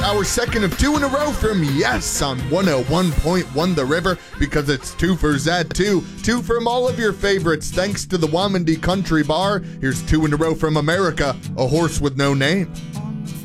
our second of 2 in a row from Yes on 101.1 The River, because it's 2 for Zed, 2 from all of your favorites, thanks to the Wamandi Country Bar. Here's 2 in a row from America, A Horse with No Name.